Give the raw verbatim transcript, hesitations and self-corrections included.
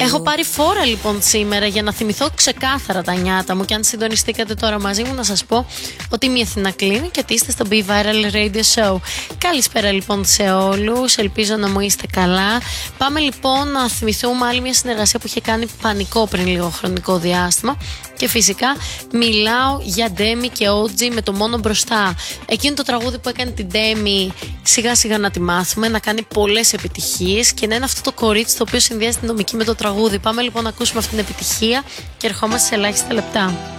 Έχω πάρει φόρα λοιπόν σήμερα για να θυμηθώ ξεκάθαρα τα νιάτα μου. Και αν συντονιστήκατε τώρα μαζί μου, να σας πω ότι είμαι η Αθηνά Κλίνη και ότι είστε στο Be Viral Radio Show. Καλησπέρα λοιπόν σε όλους. Ελπίζω να μου είστε καλά. Πάμε λοιπόν να θυμηθούμε άλλη μια συνεργασία που είχε κάνει Πανικό πριν λίγο χρονικό διάστημα. Και φυσικά μιλάω για Ντέμι και ο τζι με το Μόνο Μπροστά. Εκείνο το τραγούδι που έκανε την Ντέμι σιγά σιγά να τη μάθουμε, να κάνει πολλές επιτυχίες και να είναι αυτό το κορίτσι το οποίο συνδυάζει την νομική με το τραγούδι. Πάμε λοιπόν να ακούσουμε αυτή την επιτυχία και ερχόμαστε σε ελάχιστα λεπτά.